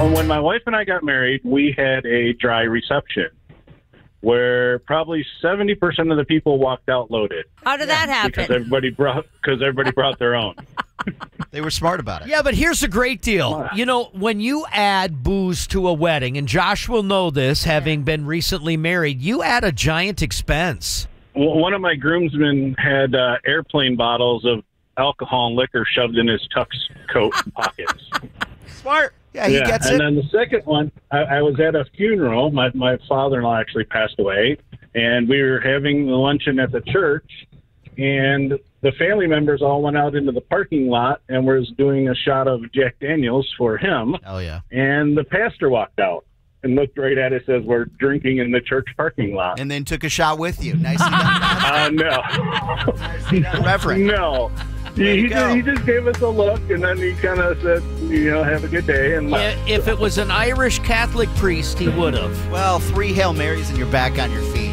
When my wife and I got married, we had a dry reception where probably 70% of the people walked out loaded. How did that happen? Because everybody brought their own. They were smart about it. Yeah, but here's a great deal. You know, when you add booze to a wedding, and Josh will know this, having been recently married, you add a giant expense. Well, one of my groomsmen had airplane bottles of alcohol and liquor shoved in his tux coat pockets. Smart. Yeah, he gets it. And then the second one, I was at a funeral. My father-in-law actually passed away, and we were having the luncheon at the church, and the family members all went out into the parking lot and was doing a shot of Jack Daniels for him. Oh, yeah. And the pastor walked out and looked right at us as we're drinking in the church parking lot. And then took a shot with you. Nicely done. No. Nicely done, Reverend. No. He just gave us a look, and then he kind of said, have a good day. And If it was an Irish Catholic priest, he would have. Well, 3 Hail Marys and you're back on your feet.